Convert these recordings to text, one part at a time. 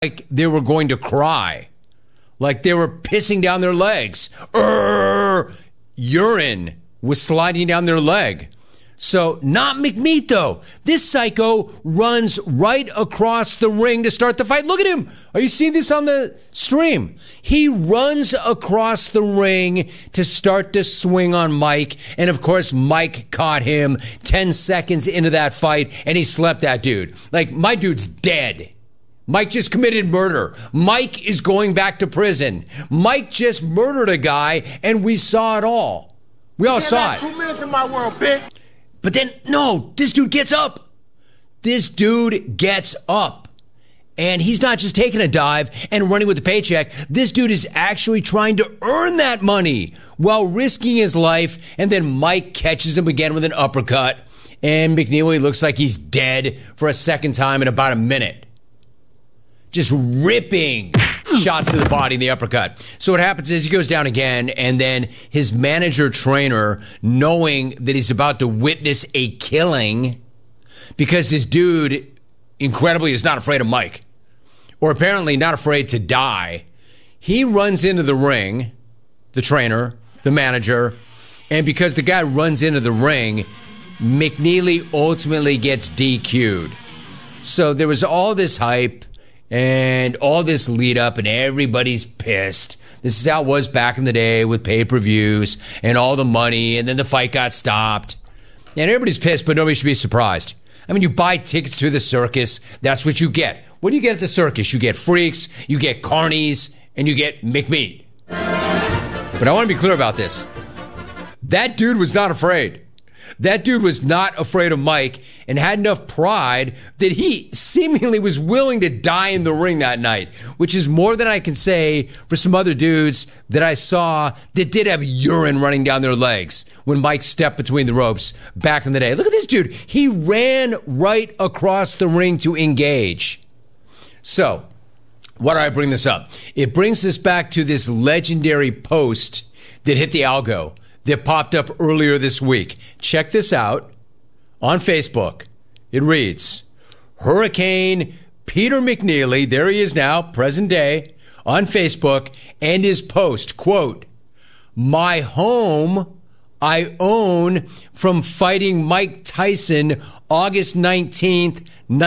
like they were going to cry, like they were pissing down their legs. Urine was sliding down their leg. So, not McMeat, though. This psycho runs right across the ring to start the fight. Look at him. Are you seeing this on the stream? He runs across the ring to start to swing on Mike. And, of course, Mike caught him 10 seconds into that fight, and he slept that dude. Like, my dude's dead. Mike just committed murder. Mike is going back to prison. Mike just murdered a guy, and we saw it all. We all saw it. 2 minutes in my world, bitch. But then, no, this dude gets up. This dude gets up. And he's not just taking a dive and running with the paycheck. This dude is actually trying to earn that money while risking his life. And then Mike catches him again with an uppercut. And McNeely looks like he's dead for a second time in about a minute. Just ripping shots to the body in the uppercut. So what happens is he goes down again, and then his manager trainer, knowing that he's about to witness a killing, because this dude, incredibly, is not afraid of Mike, or apparently not afraid to die, he runs into the ring, the trainer, the manager, and because the guy runs into the ring, McNeely ultimately gets DQ'd. So there was all this hype and all this lead up, and everybody's pissed. This is how it was back in the day with pay-per-views and all the money, and then the fight got stopped. And everybody's pissed, but nobody should be surprised. I mean, you buy tickets to the circus, that's what you get. What do you get at the circus? You get freaks, you get carnies, and you get McMeat. But I want to be clear about this. That dude was not afraid. That dude was not afraid of Mike and had enough pride that he seemingly was willing to die in the ring that night, which is more than I can say for some other dudes that I saw that did have urine running down their legs when Mike stepped between the ropes back in the day. Look at this dude. He ran right across the ring to engage. So, why do I bring this up? It brings us back to this legendary post that hit the algo that popped up earlier this week. Check this out on Facebook. It reads, Hurricane Peter McNeely, there he is now, present day, on Facebook, and his post, quote, "My home I own from fighting Mike Tyson August 19th,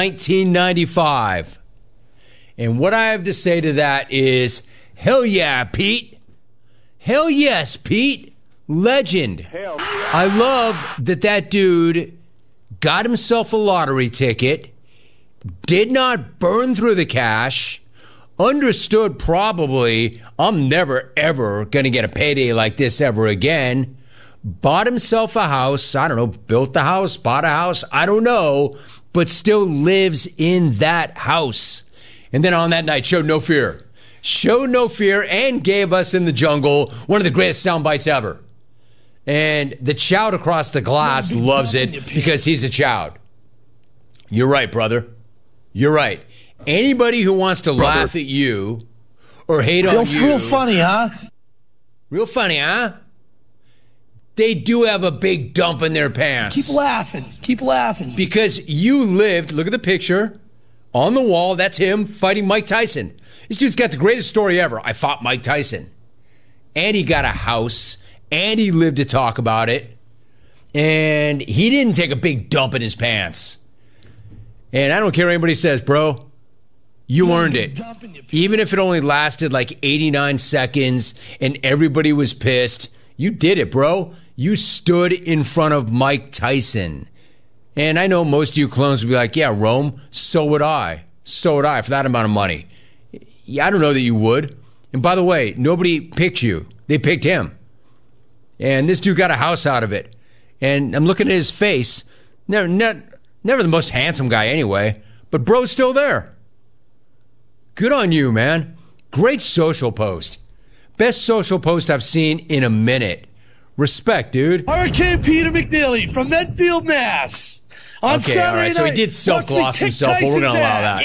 1995. And what I have to say to that is, hell yeah, Pete. Hell yes, Pete. Legend. I love that dude got himself a lottery ticket, did not burn through the cash, understood probably I'm never ever going to get a payday like this ever again, bought himself a house, I don't know, built the house, bought a house, I don't know, but still lives in that house. And then on that night showed no fear. Showed no fear and gave us in the jungle one of the greatest sound bites ever. And the Choud across the glass loves it because he's a Choud. You're right, brother. You're right. Anybody who wants to laugh at you or hate on you. Real funny, huh? Real funny, huh? They do have a big dump in their pants. Keep laughing. Keep laughing. Because you lived, look at the picture on the wall. That's him fighting Mike Tyson. This dude's got the greatest story ever. I fought Mike Tyson. And he got a house. And he lived to talk about it. And he didn't take a big dump in his pants. And I don't care what anybody says, bro. You earned it. Even if it only lasted like 89 seconds and everybody was pissed, you did it, bro. You stood in front of Mike Tyson. And I know most of you clones would be like, yeah, Rome, so would I. So would I for that amount of money. Yeah, I don't know that you would. And by the way, nobody picked you. They picked him. And this dude got a house out of it. And I'm looking at his face. Never the most handsome guy anyway. But bro's still there. Good on you, man. Great social post. Best social post I've seen in a minute. Respect, dude. Hurricane Peter McNeely from Medfield, Mass. On okay, Saturday all right. So he night, did self-gloss himself, but we're going to allow that.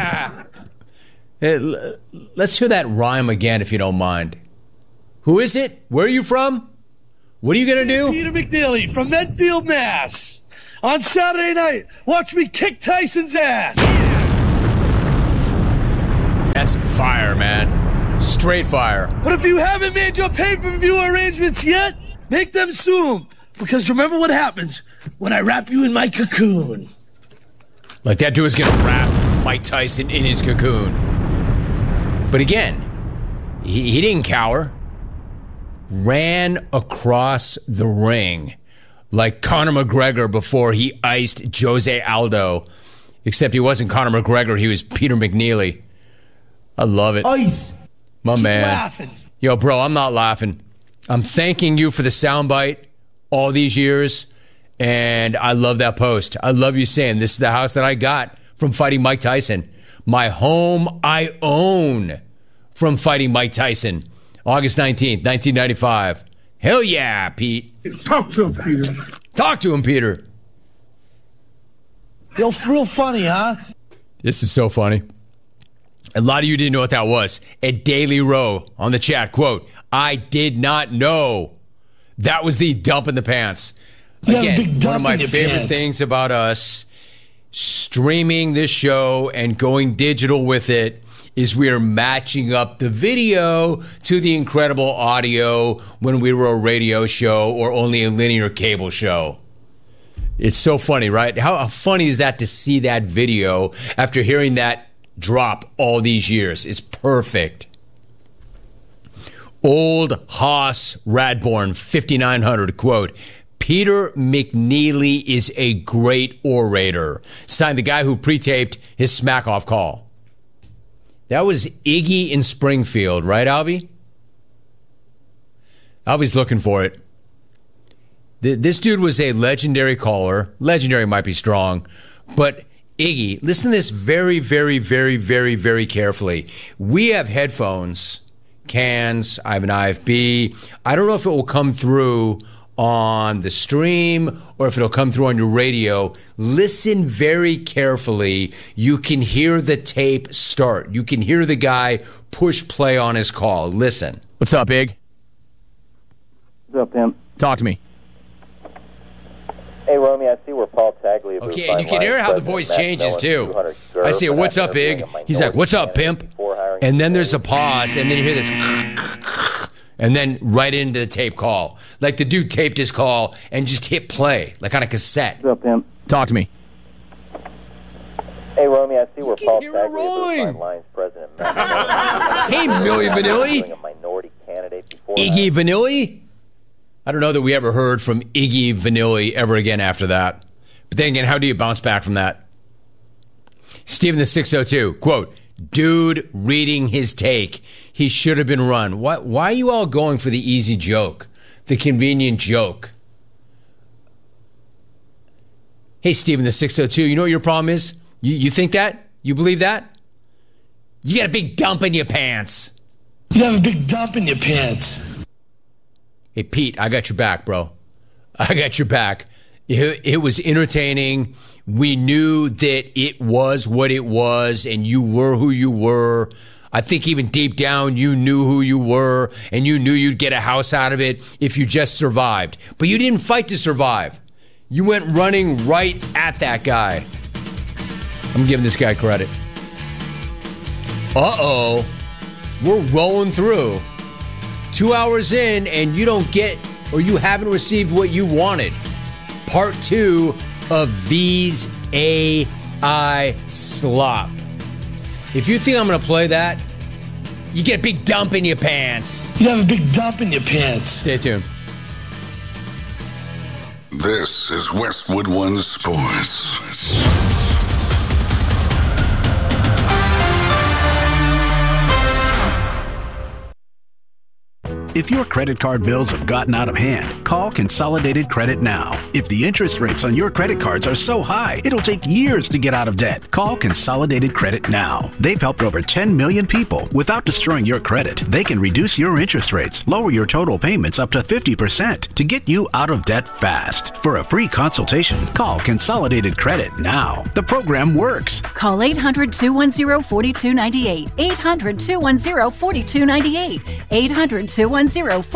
Yeah! Let's hear that rhyme again, if you don't mind. Who is it? Where are you from? What are you going to do? Peter McNeely from Medfield, Mass. On Saturday night, watch me kick Tyson's ass. That's fire, man. Straight fire. But if you haven't made your pay-per-view arrangements yet, make them soon. Because remember what happens when I wrap you in my cocoon. Like that dude is going to wrap Mike Tyson in his cocoon. But again, he didn't cower. Ran across the ring like Conor McGregor before he iced Jose Aldo. Except he wasn't Conor McGregor, he was Peter McNeely. I love it. Ice. My man. Laughing. Yo, bro, I'm not laughing. I'm thanking you for the soundbite all these years, and I love that post. I love you saying this is the house that I got from fighting Mike Tyson. My home I own from fighting Mike Tyson. August 19th, 1995. Hell yeah, Pete. Talk to him, Peter. Talk to him, Peter. You're real funny, huh? This is so funny. A lot of you didn't know what that was. At Daily Row on the chat, quote, I did not know that was the dump in the pants. Again, one of my favorite things about us streaming this show and going digital with it is we are matching up the video to the incredible audio when we were a radio show or only a linear cable show. It's so funny, right? How funny is that to see that video after hearing that drop all these years? It's perfect. Old Haas Radborn 5900, quote, Peter McNeely is a great orator. Signed the guy who pre-taped his smack-off call. That was Iggy in Springfield, right, Alvy? Alvy's looking for it. This dude was a legendary caller. Legendary might be strong, but Iggy, listen to this very, very, very, very, very carefully. We have headphones, cans, I have an IFB. I don't know if it will come through on the stream or if it'll come through on your radio. Listen very carefully. You can hear the tape start. You can hear the guy push play on his call. Listen. What's up, Ig? What's up, Tim? Talk to me. Hey, Romy, I see where Paul Tagliabue. Okay, and you can hear how the voice changes, too. I say, what's up, Ig? He's like, what's up, pimp? And then there's a pause, and then you hear this, and then right into the tape call. Like the dude taped his call and just hit play, like on a cassette. What's up, Tim? Talk to me. Hey, Romy, I see where Paul Tagliabue, Lions president. Hey, Millie Vanilli. Iggy Vanilli? I don't know that we ever heard from Iggy Vanilli ever again after that. But then again, how do you bounce back from that? Steven the 602, quote, dude reading his take. He should have been run. Why are you all going for the easy joke? The convenient joke? Hey, Steven the 602, you know what your problem is? You think that? You believe that? You got a big dump in your pants. You have a big dump in your pants. Hey, Pete, I got your back, bro. I got your back. It was entertaining. We knew that it was what it was, and you were who you were. I think even deep down, you knew who you were, and you knew you'd get a house out of it if you just survived. But you didn't fight to survive. You went running right at that guy. I'm giving this guy credit. Uh-oh. We're rolling through. 2 hours in, and you don't get, or you haven't received what you wanted. Part 2 of these AI slop. If you think I'm going to play that, you get a big dump in your pants. You have a big dump in your pants. Stay tuned. This is Westwood One Sports. If your credit card bills have gotten out of hand, call Consolidated Credit now. If the interest rates on your credit cards are so high, it'll take years to get out of debt. Call Consolidated Credit now. They've helped over 10 million people. Without destroying your credit, they can reduce your interest rates, lower your total payments up to 50% to get you out of debt fast. For a free consultation, call Consolidated Credit now. The program works. Call 800-210-4298. 800-210-4298. 800-210-4298.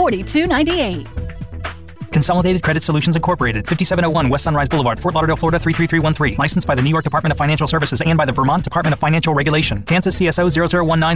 Consolidated Credit Solutions Incorporated, 5701 West Sunrise Boulevard, Fort Lauderdale, Florida 33313. Licensed by the New York Department of Financial Services and by the Vermont Department of Financial Regulation. Kansas CSO 0019.